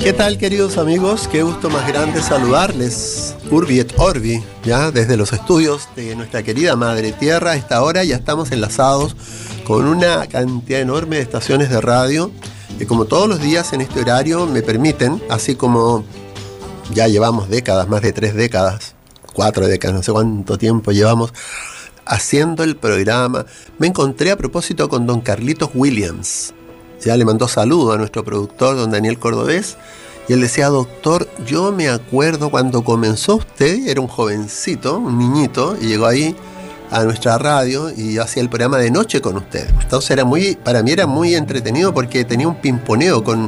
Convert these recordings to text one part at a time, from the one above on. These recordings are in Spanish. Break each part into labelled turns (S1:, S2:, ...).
S1: ¿Qué tal, queridos amigos? Qué gusto más grande saludarles. Urbi et Orbi, ya desde los estudios de nuestra querida Madre Tierra. A esta hora ya estamos enlazados con una cantidad enorme de estaciones de radio que, como todos los días en este horario, me permiten, así como ya llevamos décadas, más de 3 décadas, 4 décadas, no sé cuánto tiempo llevamos haciendo el programa. Me encontré a propósito con don Carlitos Williams. Ya le mandó saludo a nuestro productor, don Daniel Cordobés, y él decía: doctor, yo me acuerdo cuando comenzó usted, era un jovencito, un niñito, y llegó ahí a nuestra radio y yo hacía el programa de noche con usted. Entonces para mí era muy entretenido porque tenía un pimponeo con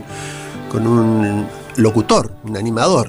S1: un locutor, un animador.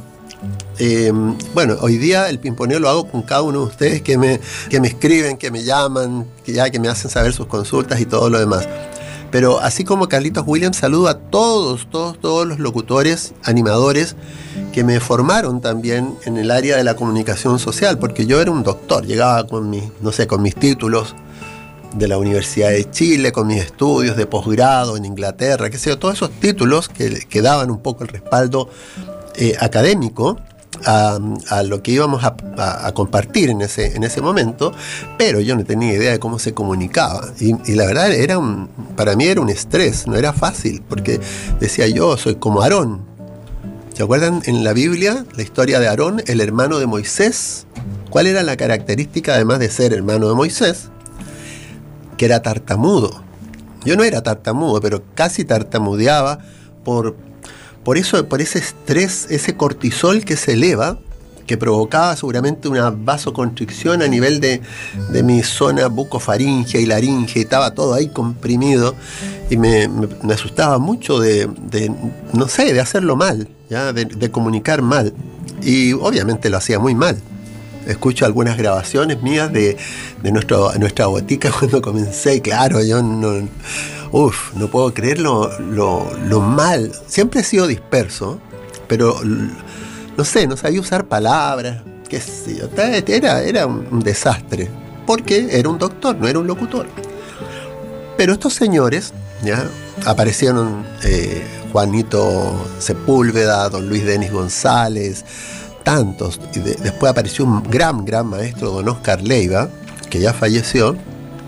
S1: Bueno, hoy día el pimponeo lo hago con cada uno de ustedes que me escriben, que me llaman, que me hacen saber sus consultas y todo lo demás. Pero así como Carlitos Williams, saludo a todos los locutores, animadores que me formaron también en el área de la comunicación social, porque yo era un doctor, llegaba con mis títulos de la Universidad de Chile, con mis estudios de posgrado en Inglaterra, qué sé yo, todos esos títulos que daban un poco el respaldo académico a lo que íbamos a compartir en ese momento, pero yo no tenía idea de cómo se comunicaba y la verdad para mí era un estrés, no era fácil, porque decía: yo soy como Aarón. ¿Se acuerdan en la Biblia la historia de Aarón, el hermano de Moisés? ¿Cuál era la característica, además de ser hermano de Moisés? Que era tartamudo. Yo no era tartamudo, pero casi tartamudeaba por ese estrés, ese cortisol que se eleva, que provocaba seguramente una vasoconstricción a nivel de mi zona bucofaringea y laringea, y estaba todo ahí comprimido, y me asustaba mucho de hacerlo mal, ¿ya? De comunicar mal, y obviamente lo hacía muy mal. Escucho algunas grabaciones mías de nuestra botica cuando comencé, y claro, yo no puedo creer lo mal. Siempre he sido disperso, pero no sabía usar palabras, qué sé yo. Era un desastre, porque era un doctor, no era un locutor. Pero estos señores, ya aparecieron, Juanito Sepúlveda, don Luis Denis González, tantos, y después apareció un gran maestro, don Oscar Leiva, que ya falleció.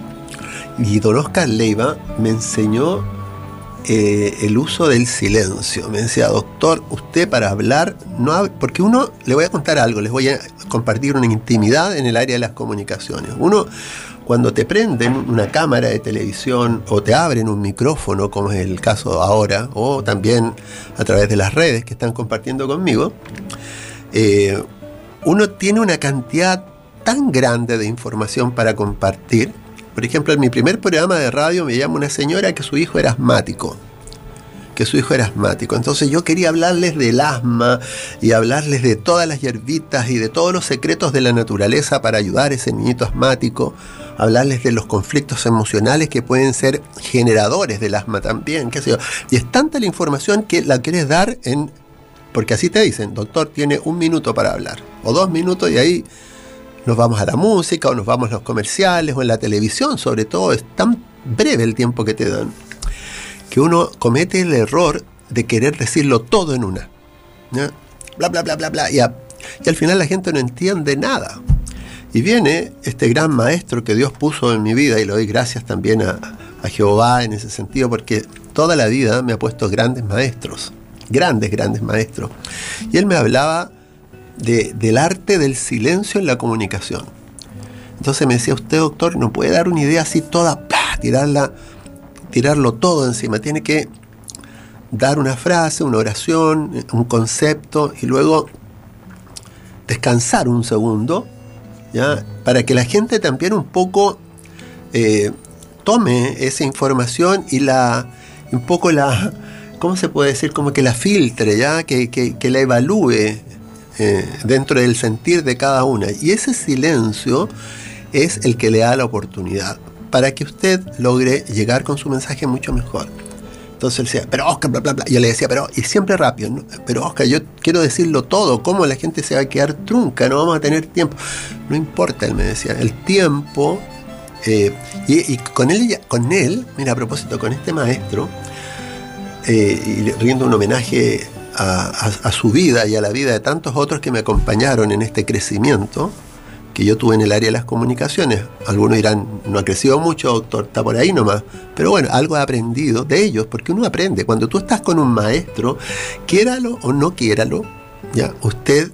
S1: Y don Oscar Leiva me enseñó el uso del silencio. Me decía: doctor, usted para hablar no hable, porque uno, le voy a contar algo, les voy a compartir una intimidad en el área de las comunicaciones. Uno, cuando te prenden una cámara de televisión o te abren un micrófono, como es el caso ahora, o también a través de las redes que están compartiendo conmigo, uno tiene una cantidad tan grande de información para compartir. Por ejemplo, en mi primer programa de radio me llama una señora que su hijo era asmático. Entonces yo quería hablarles del asma y hablarles de todas las hierbitas y de todos los secretos de la naturaleza para ayudar a ese niñito asmático, hablarles de los conflictos emocionales que pueden ser generadores del asma también, qué sé yo. Y es tanta la información que la quieres dar porque así te dicen: doctor, tiene 1 minuto para hablar, o 2 minutos, y ahí nos vamos a la música, o nos vamos a los comerciales, o en la televisión, sobre todo. Es tan breve el tiempo que te dan, que uno comete el error de querer decirlo todo en una, ¿ya? Bla, bla, bla, bla, bla, y al final la gente no entiende nada. Y viene este gran maestro que Dios puso en mi vida, y le doy gracias también a Jehová en ese sentido, porque toda la vida me ha puesto grandes maestros, grandes maestros. Y él me hablaba del arte del silencio en la comunicación. Entonces me decía: usted, doctor, no puede dar una idea así toda, tirarlo todo encima. Tiene que dar una frase, una oración, un concepto, y luego descansar un segundo, ¿ya? Para que la gente también un poco tome esa información y un poco ¿cómo se puede decir? Como que la filtre, ¿ya? Que la evalúe dentro del sentir de cada una. Y ese silencio es el que le da la oportunidad para que usted logre llegar con su mensaje mucho mejor. Entonces él decía: pero Oscar, bla, bla, bla. Yo le decía: y siempre rápido, ¿no? Pero Oscar, yo quiero decirlo todo. ¿Cómo la gente se va a quedar trunca? No vamos a tener tiempo. No importa, él me decía. El tiempo... y con él, mira, a propósito, con este maestro, y riendo un homenaje a su vida y a la vida de tantos otros que me acompañaron en este crecimiento que yo tuve en el área de las comunicaciones. Algunos dirán, no ha crecido mucho, doctor, está por ahí nomás. Pero bueno, algo he aprendido de ellos, porque uno aprende. Cuando tú estás con un maestro, quiéralo o no quiéralo, ¿ya? Usted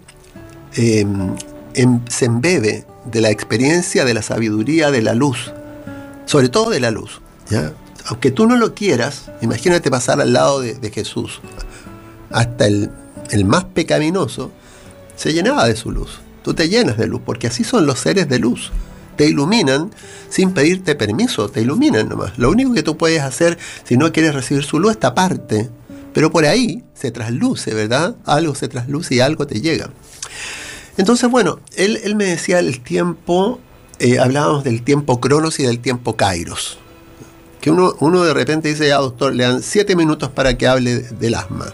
S1: se embebe de la experiencia, de la sabiduría, de la luz, sobre todo de la luz, ¿ya? Aunque tú no lo quieras, imagínate pasar al lado de Jesús. Hasta el más pecaminoso se llenaba de su luz. Tú te llenas de luz, porque así son los seres de luz. Te iluminan sin pedirte permiso, te iluminan nomás. Lo único que tú puedes hacer, si no quieres recibir su luz, es taparte. Pero por ahí se trasluce, ¿verdad? Algo se trasluce y algo te llega. Entonces, bueno, él me decía el tiempo, hablábamos del tiempo Cronos y del tiempo Kairos. Que uno de repente dice, ya doctor, le dan 7 minutos para que hable del asma.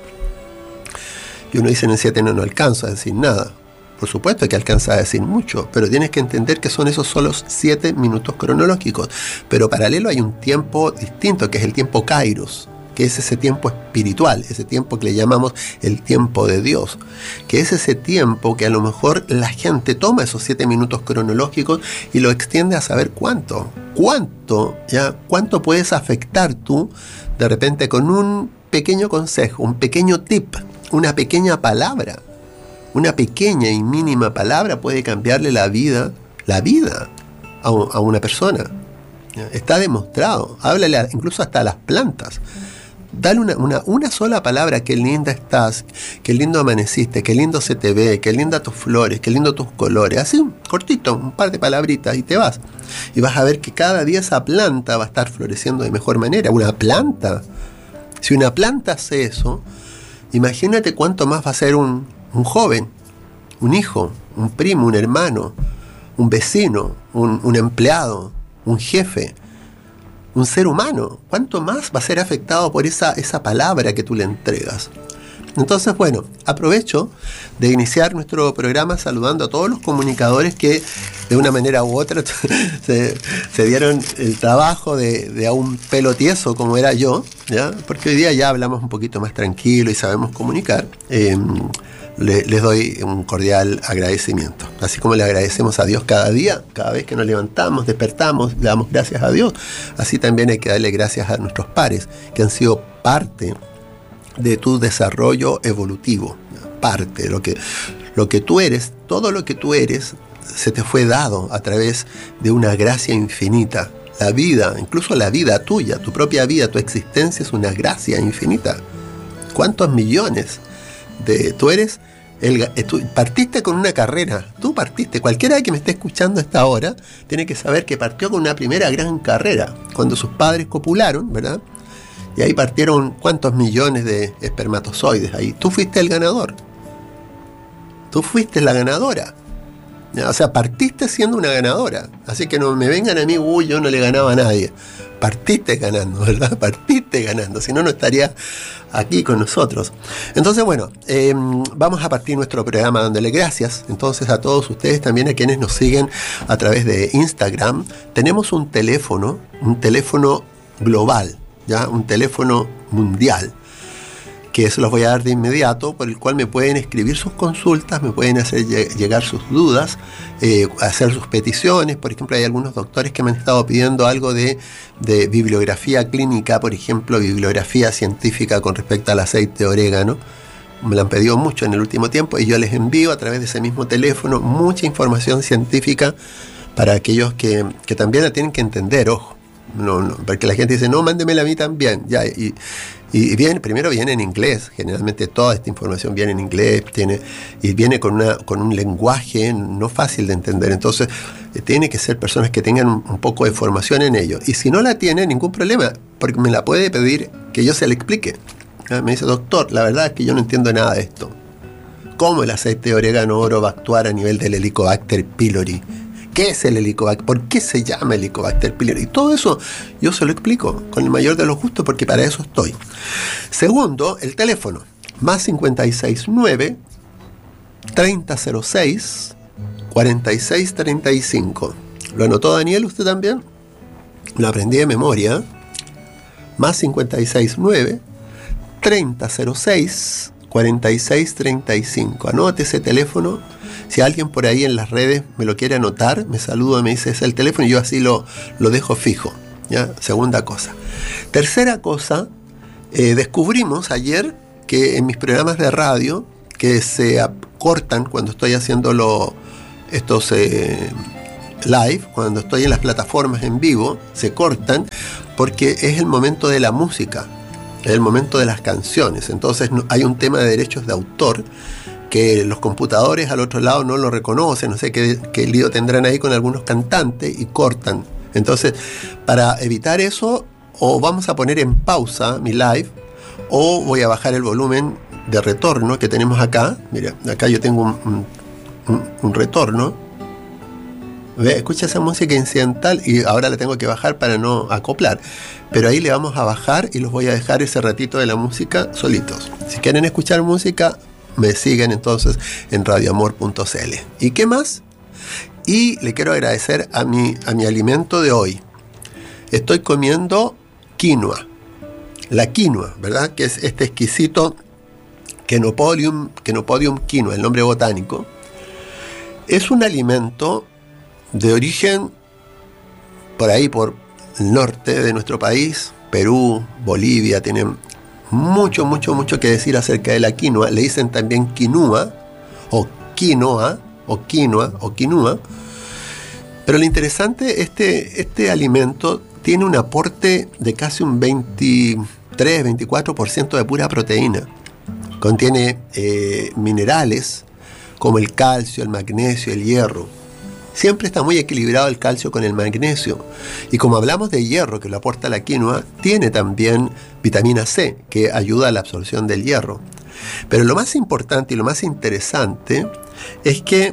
S1: Y uno dice, en 7 no alcanzo a decir nada. Por supuesto que alcanza a decir mucho, pero tienes que entender que son esos solos 7 minutos cronológicos. Pero paralelo hay un tiempo distinto, que es el tiempo Kairos, que es ese tiempo espiritual, ese tiempo que le llamamos el tiempo de Dios, que es ese tiempo que a lo mejor la gente toma esos 7 minutos cronológicos y lo extiende a saber cuánto puedes afectar tú de repente con un pequeño consejo, un pequeño tip, una pequeña palabra. Una pequeña y mínima palabra puede cambiarle la vida a una persona. Está demostrado. Háblale incluso hasta a las plantas. Dale una sola palabra: qué linda estás, qué lindo amaneciste, qué lindo se te ve, qué linda tus flores, qué lindo tus colores. Así, cortito, un par de palabritas y te vas. Y vas a ver que cada día esa planta va a estar floreciendo de mejor manera. Una planta. Si una planta hace eso, imagínate cuánto más va a ser un joven, un hijo, un primo, un hermano, un vecino, un empleado, un jefe, un ser humano. ¿Cuánto más va a ser afectado por esa palabra que tú le entregas? Entonces, bueno, aprovecho de iniciar nuestro programa saludando a todos los comunicadores que de una manera u otra se dieron el trabajo de a un pelo tieso como era yo, ¿ya? Porque hoy día ya hablamos un poquito más tranquilo y sabemos comunicar. Les doy un cordial agradecimiento. Así como le agradecemos a Dios cada día, cada vez que nos levantamos, despertamos, le damos gracias a Dios, así también hay que darle gracias a nuestros pares, que han sido parte de tu desarrollo evolutivo. Parte de lo que tú eres, todo lo que tú eres, se te fue dado a través de una gracia infinita. La vida, incluso la vida tuya, tu propia vida, tu existencia es una gracia infinita. ¿Cuántos millones tú eres? Tú partiste con una carrera, cualquiera que me esté escuchando a esta hora tiene que saber que partió con una primera gran carrera, cuando sus padres copularon, ¿verdad? Y ahí partieron cuántos millones de espermatozoides ahí. Tú fuiste el ganador, tú fuiste la ganadora, ¿ya? O sea, partiste siendo una ganadora, así que no me vengan a mí, yo no le ganaba a nadie. Partiste ganando, ¿verdad? Partiste ganando, si no, no estaría aquí con nosotros. Entonces, bueno, vamos a partir nuestro programa dándole gracias entonces a todos ustedes, también a quienes nos siguen a través de Instagram. Tenemos un teléfono global, ¿ya? Un teléfono mundial, que eso los voy a dar de inmediato, por el cual me pueden escribir sus consultas, me pueden hacer llegar sus dudas, hacer sus peticiones. Por ejemplo, hay algunos doctores que me han estado pidiendo algo de bibliografía clínica, por ejemplo, bibliografía científica con respecto al aceite de orégano. Me lo han pedido mucho en el último tiempo y yo les envío a través de ese mismo teléfono mucha información científica para aquellos que también la tienen que entender, ojo. No, porque la gente dice, no, mándemela a mí también. Ya, primero viene en inglés, generalmente toda esta información viene en inglés, y viene con un lenguaje no fácil de entender. Entonces, tiene que ser personas que tengan un poco de formación en ello. Y si no la tiene, ningún problema, porque me la puede pedir que yo se la explique. Me dice, doctor, la verdad es que yo no entiendo nada de esto. ¿Cómo el aceite de orégano oro va a actuar a nivel del Helicobacter pylori? ¿Qué es el Helicobacter? ¿Por qué se llama Helicobacter pylori? Y todo eso yo se lo explico con el mayor de los gustos, porque para eso estoy. Segundo, el teléfono, más 569 3006 4635. ¿Lo anotó Daniel usted también? Lo aprendí de memoria. Más 569 3006 4635. Anote ese teléfono. Si alguien por ahí en las redes me lo quiere anotar, me saluda, me dice, es el teléfono, y yo así lo dejo fijo, ¿ya? Segunda cosa. Tercera cosa, descubrimos ayer que en mis programas de radio, que se cortan cuando estoy haciendo estos live, cuando estoy en las plataformas en vivo, se cortan porque es el momento de la música, es el momento de las canciones. Entonces hay un tema de derechos de autor que los computadores al otro lado no lo reconocen, no sé qué lío tendrán ahí con algunos cantantes y cortan. Entonces, para evitar eso, o vamos a poner en pausa mi live, o voy a bajar el volumen de retorno que tenemos acá. Mira, acá yo tengo un retorno. ¿Ve? Escucha esa música incidental y ahora la tengo que bajar para no acoplar. Pero ahí le vamos a bajar y los voy a dejar ese ratito de la música solitos. Si quieren escuchar música, me siguen entonces en radioamor.cl. ¿Y qué más? Y le quiero agradecer a mi alimento de hoy. Estoy comiendo quinoa. La quinoa, ¿verdad? Que es este exquisito Chenopodium quinoa, el nombre botánico. Es un alimento de origen por ahí, por el norte de nuestro país, Perú, Bolivia, tienen mucho que decir acerca de la quinoa. Le dicen también quinua, o quinoa, o quinoa, o quinua. Pero lo interesante, este alimento tiene un aporte de casi un 23-24% de pura proteína. Contiene minerales como el calcio, el magnesio, el hierro. Siempre está muy equilibrado el calcio con el magnesio. Y como hablamos de hierro, que lo aporta la quinoa, tiene también vitamina C, que ayuda a la absorción del hierro. Pero lo más importante y lo más interesante es que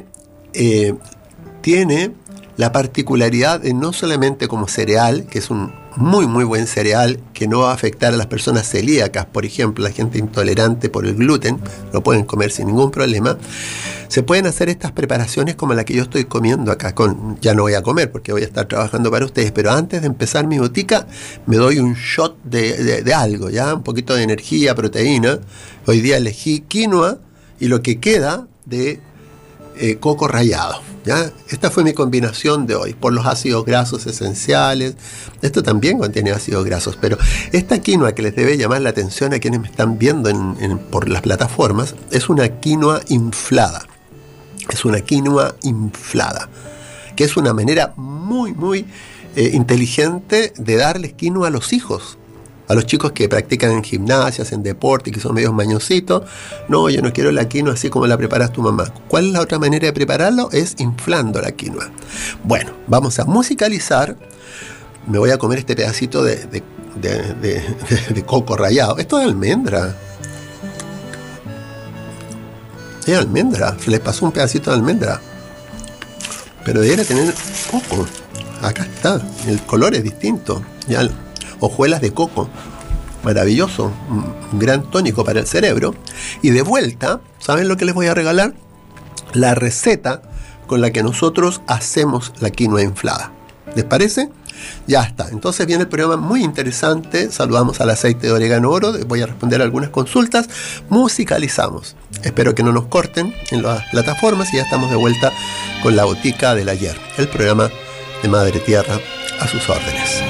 S1: tiene la particularidad de no solamente como cereal, que es un muy buen cereal que no va a afectar a las personas celíacas, por ejemplo, la gente intolerante por el gluten, lo pueden comer sin ningún problema. Se pueden hacer estas preparaciones como la que yo estoy comiendo acá. Ya no voy a comer porque voy a estar trabajando para ustedes, pero antes de empezar mi botica me doy un shot de algo, ya un poquito de energía, proteína. Hoy día elegí quinoa y lo que queda de coco rallado, ¿ya? Esta fue mi combinación de hoy, por los ácidos grasos esenciales. Esto también contiene ácidos grasos, pero esta quinoa que les debe llamar la atención a quienes me están viendo por las plataformas, es una quinoa inflada. Es una quinoa inflada, que es una manera muy inteligente de darles quinoa a los hijos. A los chicos que practican en gimnasia, en deporte y que son medios mañositos. No, yo no quiero la quinoa así como la preparas tu mamá. ¿Cuál es la otra manera de prepararlo? Es inflando la quinoa. Bueno, vamos a musicalizar. Me voy a comer este pedacito de coco rallado. Esto es almendra. Es almendra. Se les pasó un pedacito de almendra. Pero debería tener coco. Acá está. El color es distinto. Ya. Hojuelas de coco, maravilloso, un gran tónico para el cerebro. Y de vuelta, ¿saben lo que les voy a regalar? La receta con la que nosotros hacemos la quinoa inflada. ¿Les parece? Ya está. Entonces viene el programa muy interesante. Saludamos al aceite de orégano oro. Voy a responder algunas consultas. Musicalizamos. Espero que no nos corten en las plataformas y ya estamos de vuelta con la botica del ayer. El programa de Madre Tierra a sus órdenes.